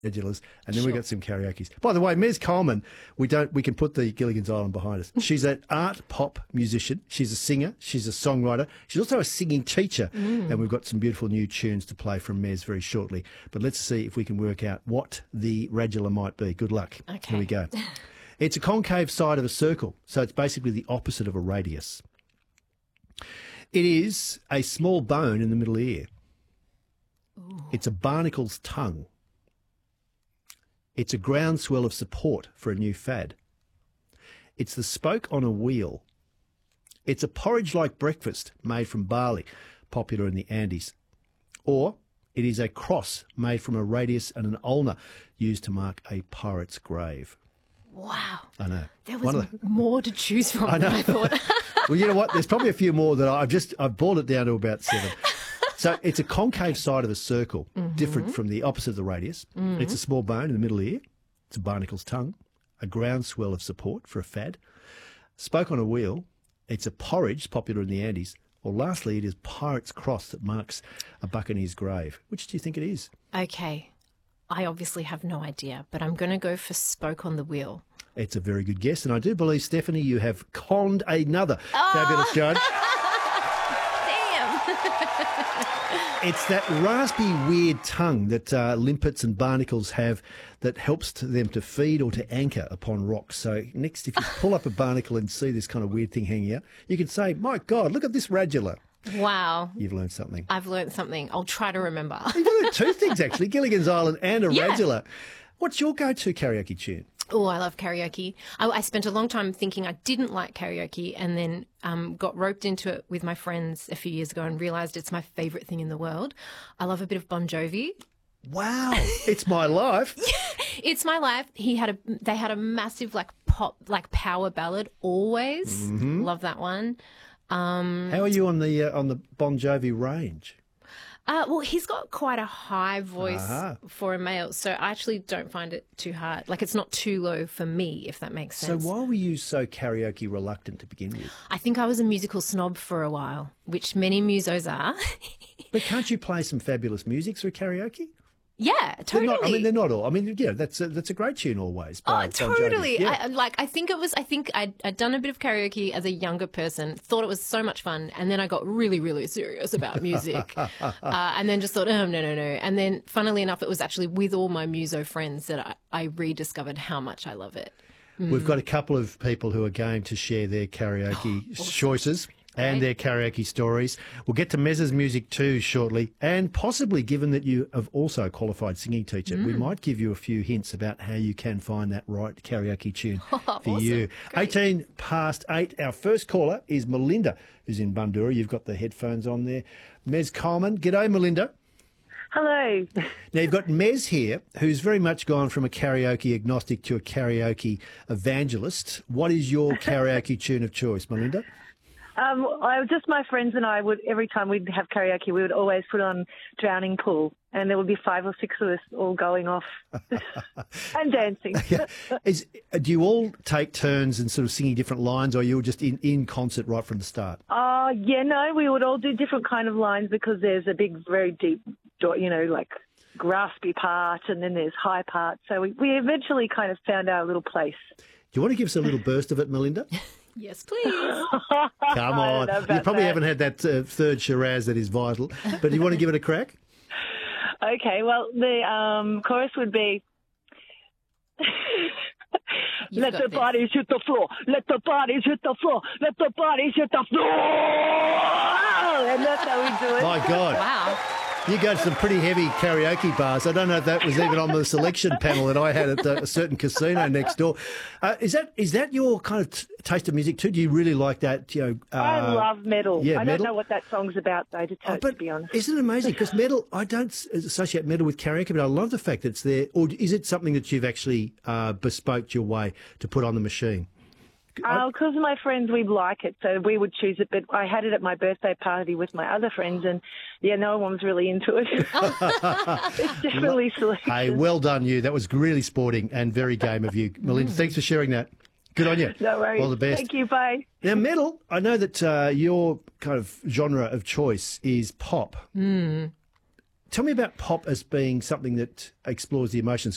Regulars, and then we've got some karaoke's. By the way, Mez Coleman, we can put the Gilligan's Island behind us. She's an art pop musician. She's a singer. She's a songwriter. She's also a singing teacher. And we've got some beautiful new tunes to play from Mez very shortly. But let's see if we can work out what the radula might be. Good luck. Okay. Here we go. It's a concave side of a circle, so it's basically the opposite of a radius. It is a small bone in the middle ear. Ooh. It's a barnacle's tongue. It's a groundswell of support for a new fad. It's the spoke on a wheel. It's a porridge-like breakfast made from barley, popular in the Andes. Or it is a cross made from a radius and an ulna used to mark a pirate's grave. Wow. I know. There was more to choose from than I thought. Well, you know what? There's probably a few more that I've boiled it down to about 7. So it's a concave side of a circle, different from the opposite of the radius. It's a small bone in the middle ear. It's a barnacle's tongue, a groundswell of support for a fad. Spoke on a wheel. It's a porridge, popular in the Andes. Or lastly, it is pirate's cross that marks a buccaneer's grave. Which do you think it is? Okay. I obviously have no idea, but I'm going to go for spoke on the wheel. It's a very good guess, and I do believe, Stephanie, you have conned another fabulous judge. It's that raspy, weird tongue that limpets and barnacles have that helps them to feed or to anchor upon rocks. So next, if you pull up a barnacle and see this kind of weird thing hanging out, you can say, my God, look at this radula. Wow. You've learned something. I've learned something. I'll try to remember. You've learned 2 things, actually, Gilligan's Island and a radula. What's your go-to karaoke tune? Oh, I love karaoke. I spent a long time thinking I didn't like karaoke and then got roped into it with my friends a few years ago and realised it's my favourite thing in the world. I love a bit of Bon Jovi. Wow, It's My Life. It's My Life. They had a massive pop power ballad, Always. Love that one. How are you on the Bon Jovi range? Well, he's got quite a high voice for a male, so I actually don't find it too hard. It's not too low for me, if that makes sense. So why were you so karaoke reluctant to begin with? I think I was a musical snob for a while, which many musos are. But can't you play some fabulous music through karaoke? Yeah, totally. They're not all. I mean, yeah, that's a great tune always. By Totally. Bon Jovi. Yeah. I think I'd done a bit of karaoke as a younger person, thought it was so much fun, and then I got really, really serious about music, and then just thought, oh, no. And then, funnily enough, it was actually with all my muso friends that I rediscovered how much I love it. We've got a couple of people who are going to share their karaoke choices. And their karaoke stories. We'll get to Mez's music too shortly. And possibly, given that you have also a qualified singing teacher, we might give you a few hints about how you can find that right karaoke tune for you. Great. 18 past 8. Our first caller is Melinda, who's in Bundoora. You've got the headphones on there. Mez Coleman. G'day, Melinda. Hello. Now, you've got Mez here, who's very much gone from a karaoke agnostic to a karaoke evangelist. What is your karaoke tune of choice, Melinda? Just my friends and I would, every time we'd have karaoke, we would always put on Drowning Pool, and there would be 5 or 6 of us all going off and dancing. Do you all take turns and sort of singing different lines, or are you just in concert right from the start? We would all do different kind of lines because there's a big, very deep, graspy part, and then there's high part. So we eventually kind of found our little place. Do you want to give us a little burst of it, Melinda? Yes, please. Come on. You probably haven't had that third Shiraz that is vital, but do you want to give it a crack? Okay, well, the chorus would be... Let the bodies hit the floor. Let the bodies hit the floor. Let the bodies hit the floor. And that's how we do it. My God. Wow. You go to some pretty heavy karaoke bars. I don't know if that was even on the selection panel that I had at a certain casino next door. Is that your kind of taste of music too? Do you really like that? I love metal. Yeah, I metal? don't know what that song's about, though, to be honest. Isn't it amazing? Because metal, I don't associate metal with karaoke, but I love the fact that it's there. Or is it something that you've actually bespoked your way to put on the machine? Because my friends, we like it, so we would choose it. But I had it at my birthday party with my other friends, and no one was really into it. It's definitely selection. Hey, well done, you. That was really sporting and very game of you, Melinda. Thanks for sharing that. Good on you. No worries. All the best. Thank you. Bye. Now, metal. I know that your kind of genre of choice is pop. Tell me about pop as being something that explores the emotions.